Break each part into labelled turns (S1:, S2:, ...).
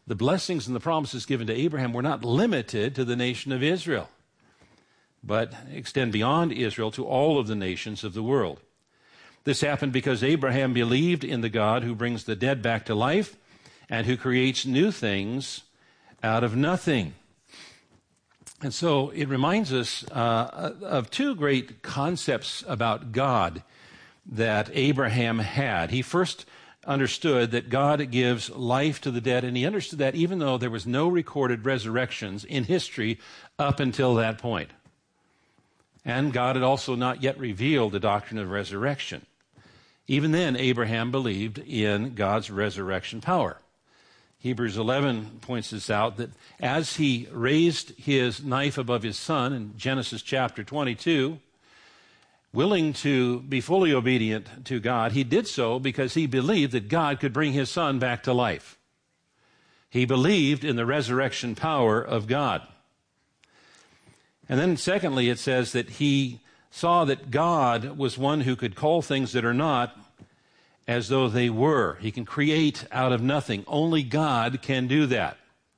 S1: the blessings and the promises given to Abraham were not limited to the nation of Israel, but extend beyond Israel to all of the nations of the world. This happened because Abraham believed in the God who brings the dead back to life and who creates new things out of nothing. And so it reminds us of two great concepts about God that Abraham had. He first understood that God gives life to the dead, and he understood that even though there was no recorded resurrections in history up until that point. And God had also not yet revealed the doctrine of resurrection. Even then, Abraham believed in God's resurrection power. Hebrews 11 points this out, that as he raised his knife above his son in Genesis chapter 22, willing to be fully obedient to God, he did so because he believed that God could bring his son back to life. He believed in the resurrection power of God. And then secondly, it says that he saw that God was one who could call things that are not as though they were. He can create out of nothing. Only God can do that.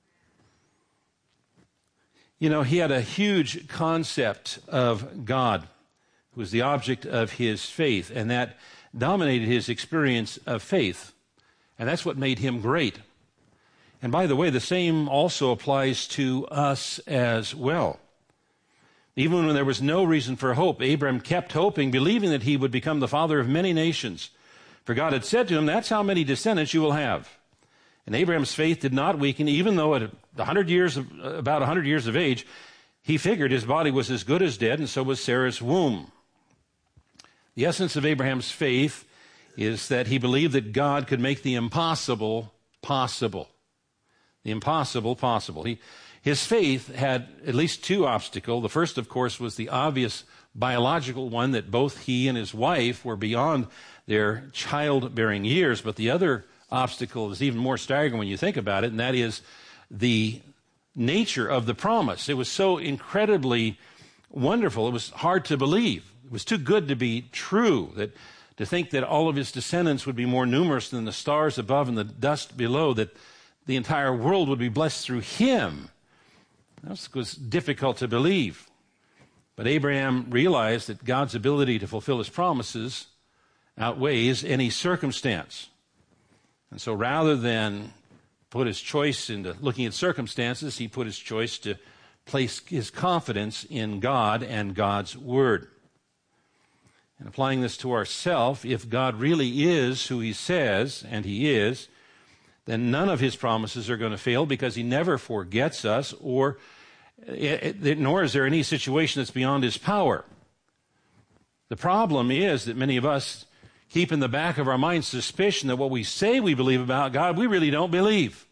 S1: You know, he had a huge concept of God, who was the object of his faith, and that dominated his experience of faith. And that's what made him great. And by the way, the same also applies to us as well. Even when there was no reason for hope, Abraham kept hoping, believing that he would become the father of many nations. For God had said to him, that's how many descendants you will have. And Abraham's faith did not weaken, even though at about 100 years of age, he figured his body was as good as dead, and so was Sarah's womb. The essence of Abraham's faith is that he believed that God could make the impossible possible. The impossible possible. His faith had at least two obstacles. The first, of course, was the obvious biological one, that both he and his wife were beyond their childbearing years. But the other obstacle is even more staggering when you think about it, and that is the nature of the promise. It was so incredibly wonderful, it was hard to believe. It was too good to be true, that to think that all of his descendants would be more numerous than the stars above and the dust below, that the entire world would be blessed through him. That was difficult to believe. But Abraham realized that God's ability to fulfill his promises outweighs any circumstance. And so rather than put his choice into looking at circumstances, he put his choice to place his confidence in God and God's word. And applying this to ourselves, if God really is who he says, and he is, then none of his promises are going to fail, because he never forgets us, nor is there any situation that's beyond his power. The problem is that many of us keep in the back of our minds suspicion that what we say we believe about God, we really don't believe.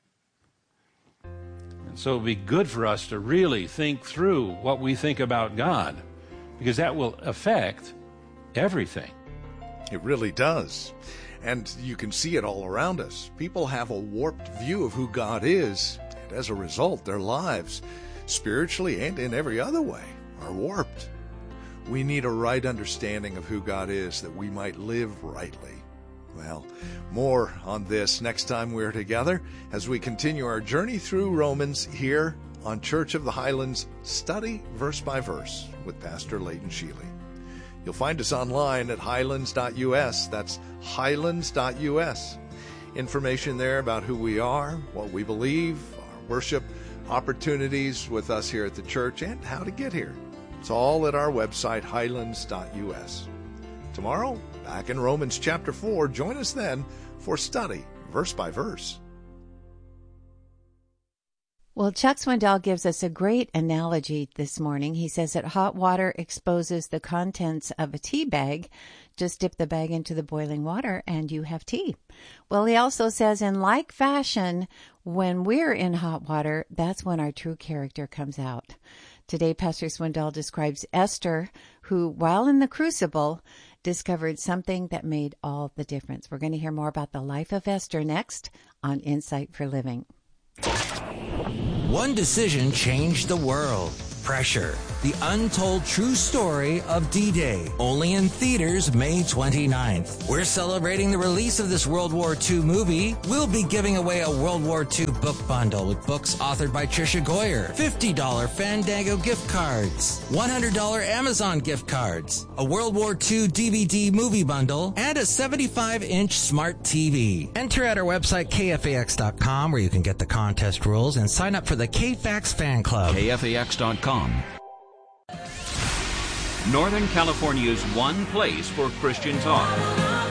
S1: And so it would be good for us to really think through what we think about God, because that will affect everything.
S2: It really does. And you can see it all around us. People have a warped view of who God is, and as a result, their lives, spiritually and in every other way, are warped. We need a right understanding of who God is, that we might live rightly. Well, more on this next time we're together as we continue our journey through Romans here on Church of the Highlands Study Verse by Verse with Pastor Leighton Sheely. You'll find us online at highlands.us. That's highlands.us. Information there about who we are, what we believe, our worship opportunities with us here at the church, and how to get here. It's all at our website, highlands.us. Tomorrow, back in Romans chapter 4. Join us then for Study Verse by Verse.
S3: Well, Chuck Swindoll gives us a great analogy this morning. He says that hot water exposes the contents of a tea bag. Just dip the bag into the boiling water and you have tea. Well, he also says, in like fashion, when we're in hot water, that's when our true character comes out. Today, Pastor Swindoll describes Esther, who, while in the crucible, discovered something that made all the difference. We're going to hear more about the life of Esther next on Insight for Living.
S4: One decision changed the world. Pressure. The The Untold True Story of D-Day. Only in theaters May 29th. We're celebrating the release of this World War II movie. We'll be giving away a World War II book bundle with books authored by Tricia Goyer, $50 Fandango gift cards, $100 Amazon gift cards, a World War II DVD movie bundle, and a 75-inch smart TV. Enter at our website, KFAX.com, where you can get the contest rules and sign up for the KFAX fan club.
S5: KFAX.com. Northern California's one place for Christian talk.